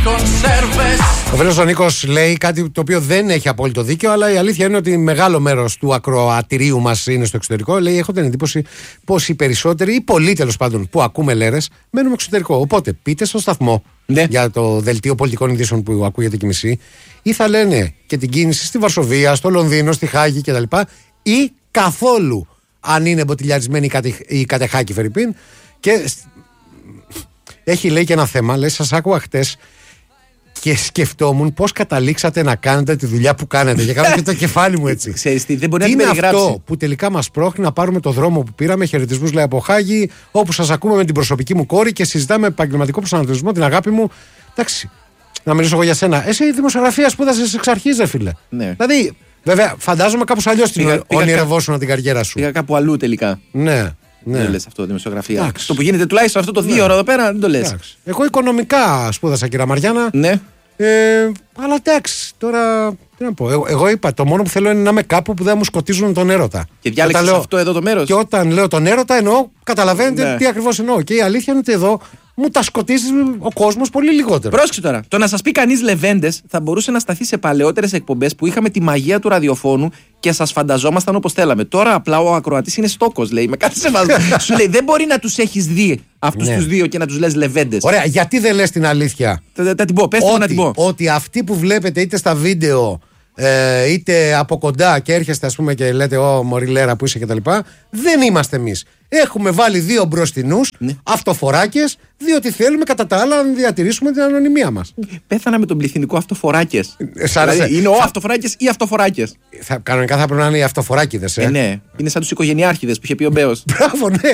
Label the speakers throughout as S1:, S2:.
S1: Ο φίλος ο Νίκος λέει κάτι το οποίο δεν έχει απόλυτο δίκιο, αλλά η αλήθεια είναι ότι μεγάλο μέρος του ακροατηρίου μας είναι στο εξωτερικό. Λέει: έχω την εντύπωση πως οι περισσότεροι, ή πολλοί τέλος πάντων, που ακούμε λέρες, μένουμε εξωτερικό. Οπότε πείτε στο σταθμό για το δελτίο πολιτικών ειδήσεων που ακούγεται και μισή, ή θα λένε και την κίνηση στη Βαρσοβία, στο Λονδίνο, στη Χάγη κτλ. Ή καθόλου, αν είναι μποτιλιαρισμένη η Κατεχάκη Φερρυπίν. Και έχει λέει και ένα θέμα, λέει: σας άκουγα χτες και σκεφτόμουν πώς καταλήξατε να κάνετε τη δουλειά που κάνετε. Και κάνω και το κεφάλι μου έτσι.
S2: Ξέρεις τι, δεν μπορεί
S1: τι
S2: να
S1: είναι
S2: περιγράψει.
S1: Αυτό που τελικά μας πρόχνει να πάρουμε το δρόμο που πήραμε. Χαιρετισμούς, λέει από Χάγη, όπου σας ακούμε με την προσωπική μου κόρη και συζητάμε επαγγελματικό προσανατολισμό, την αγάπη μου. Εντάξει, να μιλήσω εγώ για σένα. Εσύ η δημοσιογραφία σπούδασες εξ αρχής, ρε φίλε.
S2: Ναι.
S1: Δηλαδή, βέβαια, φαντάζομαι κάπως αλλιώς την ονειρευόσουνα την καριέρα σου.
S2: Πήγα κάπου αλλού τελικά.
S1: Ναι.
S2: Δεν λες αυτό, δημοσιογραφία. Το που γίνεται τουλάχιστον αυτό το 2 ώρα εδώ πέρα, δεν το λες.
S1: Εγώ οικονομικά σπούδασα, κυρία Μαριάννα.
S2: Ναι.
S1: Αλλά εντάξει, τώρα τι να πω. Εγώ είπα: το μόνο που θέλω είναι να είμαι κάπου που δεν μου σκοτίζουν τον έρωτα.
S2: Και διάλεξες αυτό εδώ το μέρος.
S1: Και όταν λέω τον έρωτα, εννοώ, καταλαβαίνετε τι ακριβώς εννοώ. Και η αλήθεια είναι ότι εδώ μου τα σκοτίζει ο κόσμος πολύ λιγότερο.
S2: Πρόσεξε τώρα. Το να σας πει κανείς λεβέντες θα μπορούσε να σταθεί σε παλαιότερες εκπομπές που είχαμε τη μαγεία του ραδιοφώνου και σας φανταζόμασταν όπως θέλαμε. Τώρα απλά ο ακροατής είναι στόκος, λέει. Με κάθε σεβασμό. Σου λέει: δεν μπορεί να τους έχεις δει αυτούς τους δύο και να τους λες λεβέντες.
S1: Ωραία, γιατί δεν λες την αλήθεια?
S2: Θα την πω, πες το να την πω.
S1: Ότι αυτοί που βλέπετε είτε στα βίντεο είτε από κοντά και έρχεστε, ας πούμε, και λέτε: Ω μωρή λέρα που είσαι κτλ. Δεν είμαστε εμείς. Έχουμε βάλει δύο μπροστινούς αυτοφοράκες, διότι θέλουμε κατά τα άλλα να διατηρήσουμε την ανωνυμία μας.
S2: Πέθανα με τον πληθυντικό αυτοφοράκες.
S1: Δηλαδή,
S2: είναι ο αυτοφοράκες ή αυτοφοράκες.
S1: Κανονικά θα πρέπει να είναι οι αυτοφοράκηδες.
S2: Ναι, είναι σαν τους οικογενειάρχηδες που είχε πει ο Μπέος.
S1: Μπράβο, ναι.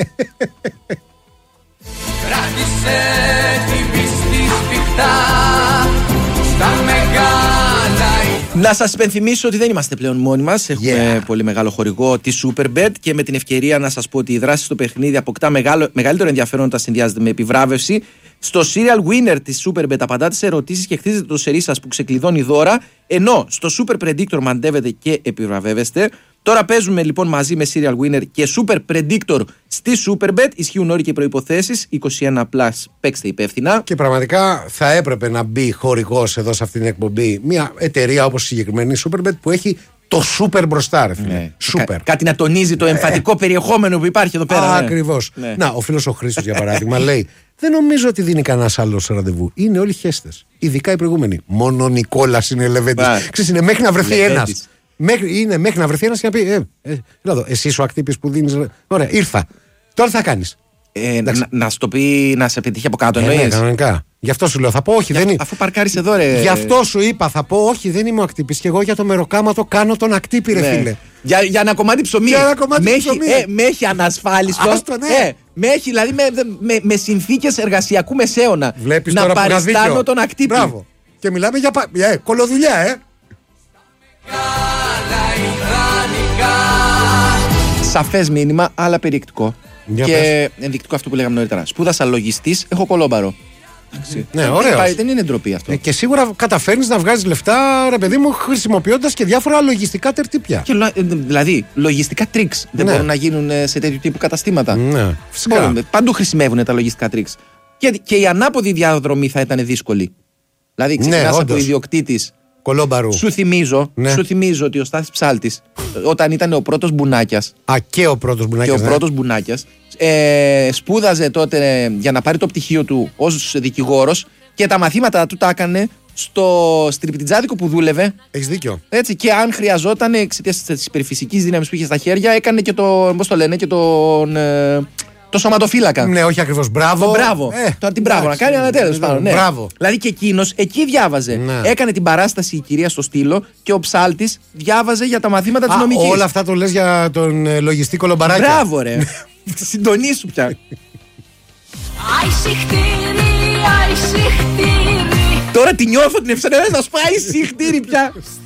S3: Κράτησε την πίστη σφιχτά στα μεγάλα.
S2: Να σας υπενθυμίσω ότι δεν είμαστε πλέον μόνοι μας. Έχουμε πολύ μεγάλο χορηγό, τη Superbet, και με την ευκαιρία να σας πω ότι η δράση στο παιχνίδι αποκτά μεγαλύτερο ενδιαφέρον όταν συνδυάζεται με επιβράβευση. Στο Serial Winner της Superbet απαντάτε σε ερωτήσεις και χτίζετε το σερί σας που ξεκλειδώνει δώρα, ενώ στο Super Predictor μαντεύετε και επιβραβεύεστε. Τώρα παίζουμε λοιπόν μαζί με Serial Winner και Super Predictor στη Superbet. Ισχύουν όροι και προϋποθέσεις. 21+, παίξτε υπεύθυνα. Και
S1: πραγματικά θα έπρεπε να μπει χορηγός εδώ σε αυτήν την εκπομπή μια εταιρεία όπως η συγκεκριμένη Superbet που έχει το super μπροστά, ρε φίλε.
S2: Ναι.
S1: Super.
S2: Κάτι να τονίζει το εμφατικό περιεχόμενο που υπάρχει εδώ πέρα.
S1: Ακριβώς. Ναι. Να, ο φίλος ο Χρήστος για παράδειγμα λέει: δεν νομίζω ότι δίνει κανένας άλλος ραντεβού. Είναι όλοι χέστες. Ειδικά οι προηγούμενοι. Μόνο ο Νικόλας είναι λεβέντης. Ξέρεις, είναι μέχρι να βρεθεί ένας. Μέχρι να βρεθεί ένας και να πει: δηλαδή, εσύ ο ακτύπης που δίνεις. Ωραία, ήρθα. Τώρα τι θα κάνεις?
S2: Να σου το πει, να σε πετύχει από κάτω, εννοείς?
S1: Ναι, κανονικά. Γι' αυτό σου λέω, θα πω όχι.
S2: Αφού παρκάρεις εδώ, ρε.
S1: Γι' αυτό σου είπα, θα πω όχι, δεν είμαι ο ακτύπης. Και εγώ για το μεροκάματο κάνω τον ακτύπη, ρε φίλε.
S2: Για ένα κομμάτι ψωμί. Με έχει ανασφάλιστο. Με έχει, δηλαδή με συνθήκες εργασιακού μεσαίωνα.
S1: Βλέπεις
S2: να
S1: τώρα
S2: παριστάνω τον ακτύπη.
S1: Μπράβο. Και μιλάμε για κολοδουλειά,
S2: Σαφές μήνυμα, αλλά περιεκτικό. Και ενδεικτικό αυτό που λέγαμε νωρίτερα. Σπούδασα λογιστής, έχω κολόμπαρο.
S1: Ναι, ωραίο.
S2: Δεν είναι ντροπή αυτό.
S1: Και σίγουρα καταφέρνεις να βγάζεις λεφτά, ρε παιδί μου, χρησιμοποιώντας και διάφορα λογιστικά τερτύπια.
S2: Δηλαδή, λογιστικά τρίξ δεν μπορούν να γίνουν σε τέτοιου τύπου καταστήματα.
S1: Ναι, φυσικά.
S2: Παντού χρησιμεύουν τα λογιστικά τρίξ. Και η ανάποδη διαδρομή θα ήταν δύσκολη. Δηλαδή, ξεκινάς από ιδιοκτήτης.
S1: Κολόμπαρου.
S2: Σου θυμίζω ότι ο Στάθης Ψάλτης, όταν ήταν ο πρώτος Μπουνάκιας.
S1: Και ο πρώτος Μπουνάκιας.
S2: Σπούδαζε τότε για να πάρει το πτυχίο του ως δικηγόρος και τα μαθήματα του τα έκανε στο στριπτιτζάδικο που δούλευε.
S1: Έχεις δίκιο.
S2: Έτσι, και αν χρειαζόταν εξαιτίας της υπερφυσικής δύναμης που είχε στα χέρια, έκανε και το σωματοφύλακα.
S1: Ναι, όχι ακριβώς. Μπράβο.
S2: Τώρα την μπράβο να κάνει, αλλά τέλος πάντων. Ναι. Δηλαδή και εκείνος εκεί διάβαζε. Ναι. Έκανε την παράσταση η κυρία στο στήλο και ο Ψάλτης διάβαζε για τα μαθήματα της νομικής.
S1: Όλα αυτά το λες για τον λογιστή Κολομπαράκη.
S2: Μπράβο, ρε. Συντονίσου πια. Τώρα τη νιώθω την ευσανέλα να σπάει συχτήρι πια.